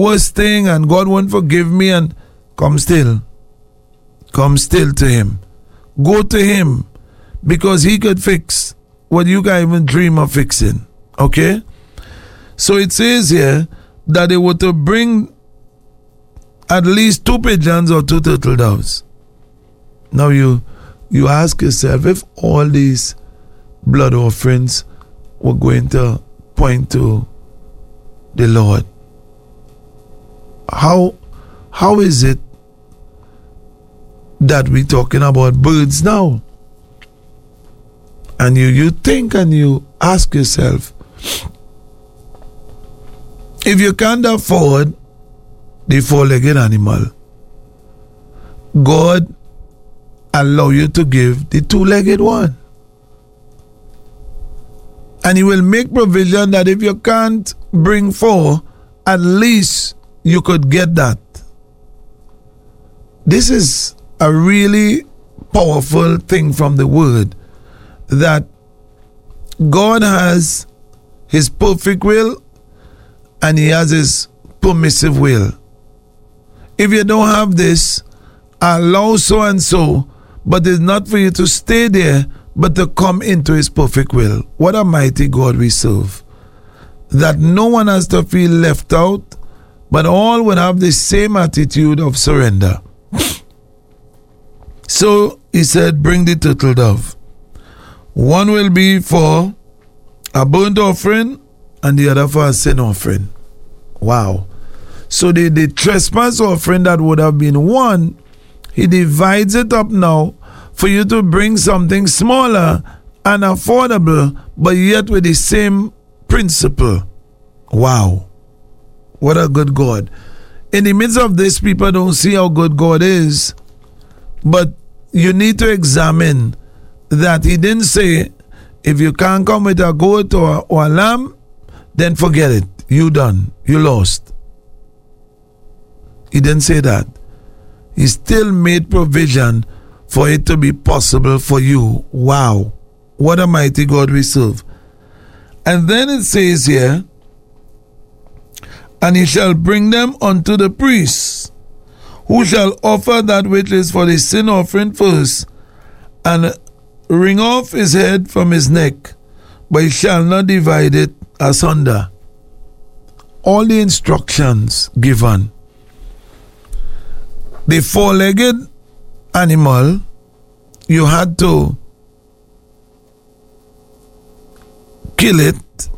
worst thing and God won't forgive me, and come still. Come still to him. Go to him, because he could fix what you can't even dream of fixing. Okay? So it says here that they were to bring at least 2 pigeons or 2 turtle doves. Now you ask yourself, if all these blood offerings were going to point to the Lord, how is it that we're talking about birds now? And you think and you ask yourself, if you can't afford the 4-legged animal, God allow you to give the 2-legged one. And he will make provision that if you can't bring 4, at least you could get that. This is a really powerful thing from the word, that God has his perfect will and he has his permissive will. If you don't have this, allow so and so, but it's not for you to stay there, but to come into his perfect will. What a mighty God we serve. That no one has to feel left out, but all would have the same attitude of surrender. So he said, bring the turtle dove. One will be for a burnt offering and the other for a sin offering. Wow. So the trespass offering that would have been one, he divides it up now for you to bring something smaller and affordable, but yet with the same principle. Wow. What a good God. In the midst of this, people don't see how good God is, but you need to examine that he didn't say, if you can't come with a goat or a lamb, then forget it. You done. You lost. He didn't say that. He still made provision for it to be possible for you. Wow. What a mighty God we serve. And then it says here, and he shall bring them unto the priests, who shall offer that which is for the sin offering first, and wring off his head from his neck, but he shall not divide it asunder. All the instructions given. The 4-legged animal, you had to kill it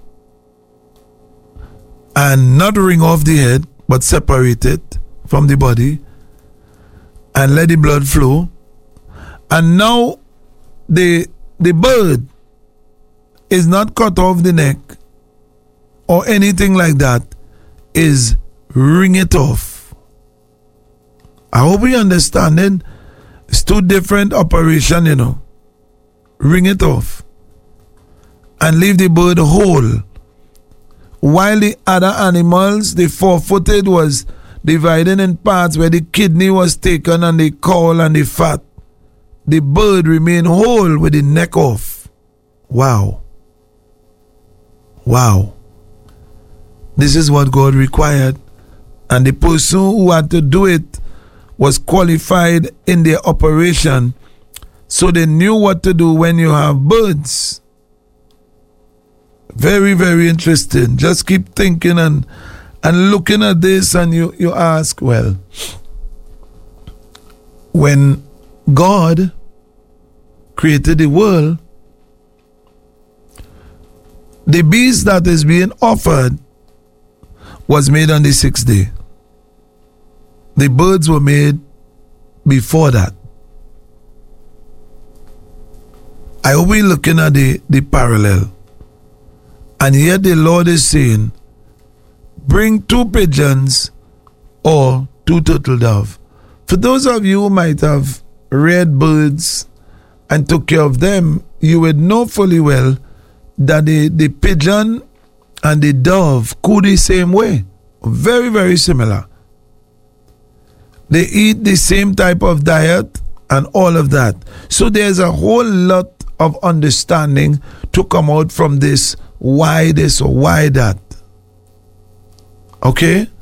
and not wring off the head, but separate it from the body and let the blood flow. And now the bird is not cut off the neck or anything like that, is wring it off. I hope you understand it. It's 2 different operations, you know. Wring it off and leave the bird whole. While the other animals, the 4-footed, was divided in parts where the kidney was taken and the caul and the fat, the bird remained whole with the neck off. Wow. Wow. This is what God required. And the person who had to do it was qualified in their operation, so they knew what to do when you have birds. Very, very interesting. Just keep thinking and looking at this, and you ask, well, when God created the world, the beast that is being offered was made on the 6th day. The birds were made before that. I hope we're looking at the parallel. And yet the Lord is saying, bring 2 pigeons or 2 turtle dove. For those of you who might have reared birds and took care of them, you would know fully well that the pigeon and the dove coo the same way. Very, very similar. They eat the same type of diet and all of that. So there's a whole lot of understanding to come out from this. Why this or why that? Okay?